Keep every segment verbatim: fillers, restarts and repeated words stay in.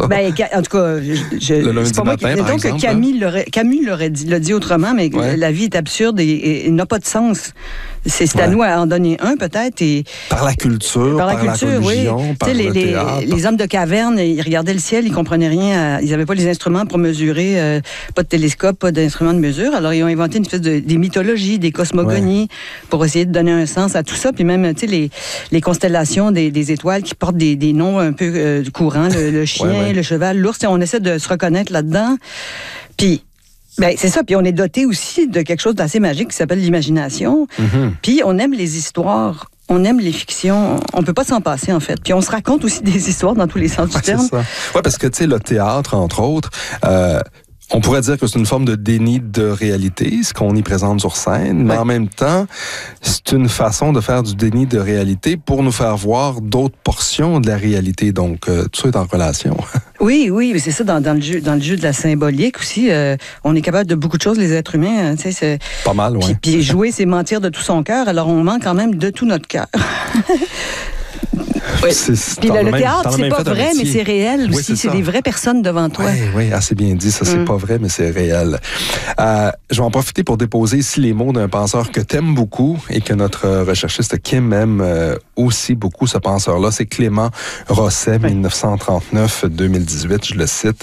Ben, en tout cas, je, je, le lundi c'est pas moi matin, qui, par donc, exemple. Camus l'aurait, Camus l'aurait dit, l'a dit autrement, mais ouais. la vie est absurde et, et, et n'a pas de sens. C'est, c'est ouais. à nous à en donner un, peut-être. Et, par la culture, par la, par culture, la religion, oui. par les, le les, théâtre. Les hommes de caverne, ils regardaient le ciel, ils comprenaient rien. À, ils n'avaient pas les instruments pour mesurer, euh, pas de télescope, pas d'instruments de mesure. Alors, ils ont inventé une espèce de des mythologies, des cosmogonies, ouais. pour essayer de donner un sens à tout ça. Puis même, tu sais, les, les constellations des, des étoiles qui portent des, des noms un peu euh, courants, le, le chien, ouais, ouais. le cheval, l'ours. On essaie de se reconnaître là-dedans. Puis, ben, c'est ça. Puis on est doté aussi de quelque chose d'assez magique qui s'appelle l'imagination. Mm-hmm. Puis on aime les histoires. On aime les fictions. On peut pas s'en passer, en fait. Puis on se raconte aussi des histoires dans tous les sens du terme. Oui, parce que, tu sais, le théâtre, entre autres... Euh, on pourrait dire que c'est une forme de déni de réalité, ce qu'on y présente sur scène, mais ouais. en même temps, c'est une façon de faire du déni de réalité pour nous faire voir d'autres portions de la réalité. Donc, euh, tout ça est en relation. Oui, oui, mais c'est ça, dans, dans, le jeu, dans le jeu de la symbolique aussi, euh, on est capable de beaucoup de choses, les êtres humains. Tu sais, c'est... Pas mal, oui. Puis, puis jouer, c'est mentir de tout son cœur, alors on ment quand même de tout notre cœur. Oui. Puis le, le même, théâtre, c'est pas vrai, mais c'est réel oui, aussi. C'est, c'est des vraies personnes devant toi. Oui, oui, assez bien dit. Ça, c'est mm. pas vrai, mais c'est réel. Euh, je vais en profiter pour déposer ici les mots d'un penseur que t'aimes beaucoup et que notre recherchiste Kim aime euh, aussi beaucoup, ce penseur-là. C'est Clément Rosset, oui. dix-neuf cent trente-neuf à deux mille dix-huit, je le cite.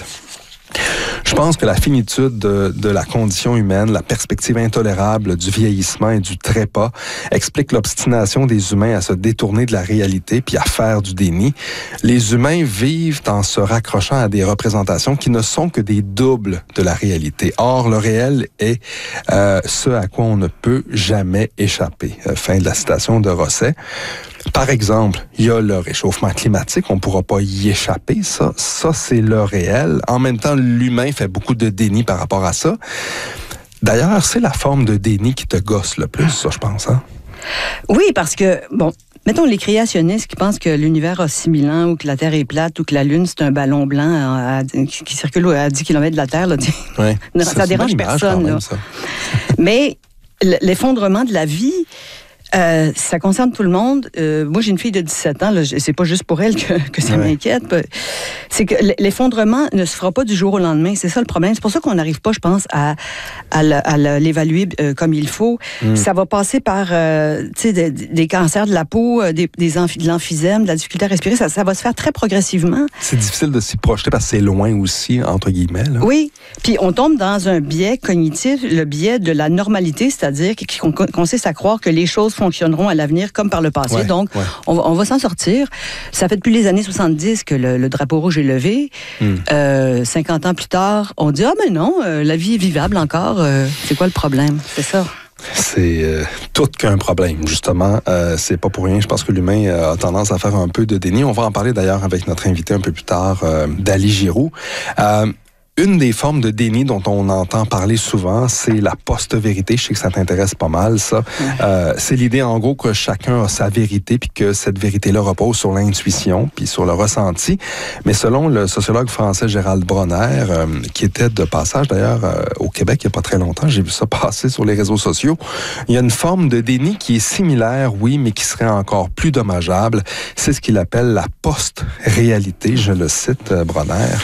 Je pense que la finitude de, de la condition humaine, la perspective intolérable du vieillissement et du trépas explique l'obstination des humains à se détourner de la réalité puis à faire du déni. Les humains vivent en se raccrochant à des représentations qui ne sont que des doubles de la réalité. Or, le réel est euh, ce à quoi on ne peut jamais échapper. Euh, fin de la citation de Rosset. Par exemple, il y a le réchauffement climatique, on ne pourra pas y échapper, ça, ça c'est le réel. En même temps, l'humain fait beaucoup de déni par rapport à ça. D'ailleurs, c'est la forme de déni qui te gosse le plus, ça, je pense. Hein? Oui, parce que, bon, mettons les créationnistes qui pensent que l'univers a six mille ans ou que la Terre est plate ou que la Lune, c'est un ballon blanc à, à, qui circule à dix kilomètres de la Terre. Là, ouais, ça, ça dérange personne. Même, là. Ça. Mais l'effondrement de la vie... Euh, ça concerne tout le monde. Euh, moi, j'ai une fille de dix-sept ans. Là, c'est pas juste pour elle que, que ça ouais. m'inquiète. C'est que l'effondrement ne se fera pas du jour au lendemain. C'est ça le problème. C'est pour ça qu'on n'arrive pas, je pense, à, à, à l'évaluer euh, comme il faut. Mm. Ça va passer par euh, des, des cancers de la peau, des, des amphi, de l'emphysème, de la difficulté à respirer. Ça, ça va se faire très progressivement. C'est difficile de s'y projeter parce que c'est loin aussi, entre guillemets. Là. Oui. Puis on tombe dans un biais cognitif, le biais de la normalité, c'est-à-dire qu'on consiste à croire que les choses fonctionneront à l'avenir comme par le passé. Ouais, Donc, ouais. On, va, on va s'en sortir. Ça fait depuis les années soixante-dix que le, le drapeau rouge est levé. Mm. Euh, cinquante ans plus tard, on dit « Ah, mais non, euh, la vie est vivable encore. Euh, c'est quoi le problème? » C'est ça. C'est euh, tout qu'un problème, justement. Euh, c'est pas pour rien. Je pense que l'humain euh, a tendance à faire un peu de déni. On va en parler d'ailleurs avec notre invité un peu plus tard, euh, Dali Giroux. Euh, Une des formes de déni dont on entend parler souvent, c'est la post-vérité. Je sais que ça t'intéresse pas mal, ça. Ouais. Euh, c'est l'idée, en gros, que chacun a sa vérité, puis que cette vérité-là repose sur l'intuition, puis sur le ressenti. Mais selon le sociologue français Gérald Bronner, euh, qui était de passage, d'ailleurs, euh, au Québec il n'y a pas très longtemps, j'ai vu ça passer sur les réseaux sociaux, il y a une forme de déni qui est similaire, oui, mais qui serait encore plus dommageable. C'est ce qu'il appelle la post-réalité. Je le cite, euh, Bronner.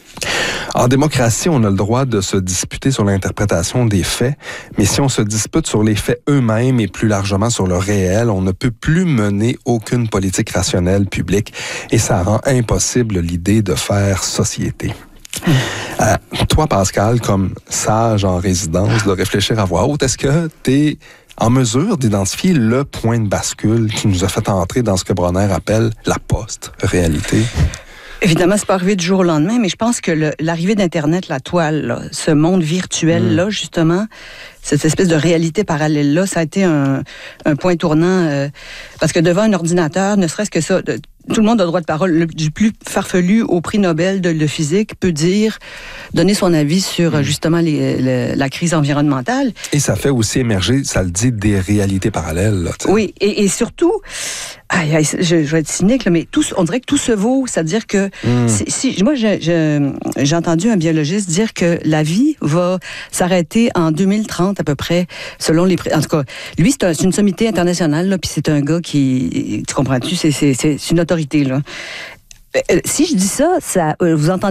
En démocratie, on a le droit de se disputer sur l'interprétation des faits, mais si on se dispute sur les faits eux-mêmes et plus largement sur le réel, on ne peut plus mener aucune politique rationnelle publique et ça rend impossible l'idée de faire société. Euh, toi, Pascal, comme sage en résidence, de réfléchir à voix haute, est-ce que tu es en mesure d'identifier le point de bascule qui nous a fait entrer dans ce que Bronner appelle la post-réalité? Évidemment, c'est pas arrivé du jour au lendemain, mais je pense que le, l'arrivée d'Internet, la toile, là, ce monde virtuel-là, mmh. justement, cette espèce de réalité parallèle-là, ça a été un, un point tournant. Euh, parce que devant un ordinateur, ne serait-ce que ça, de, tout le monde a le droit de parole. Le, du plus farfelu au prix Nobel de, de physique peut dire, donner son avis sur mmh. justement les, les, la crise environnementale. Et ça fait aussi émerger, ça le dit, des réalités parallèles. Là, oui, et, et surtout, aïe, aïe, je, je vais être cynique, là, mais tout, on dirait que tout se vaut. C'est-à-dire que, mmh. si, si, moi, je, je, j'ai entendu un biologiste dire que la vie va s'arrêter en deux mille trente à peu près, selon les... En tout cas, lui, c'est, un, c'est une sommité internationale, là, puis c'est un gars qui... Tu comprends-tu? C'est, c'est, c'est une autorité, là. Si je dis ça, ça vous entendez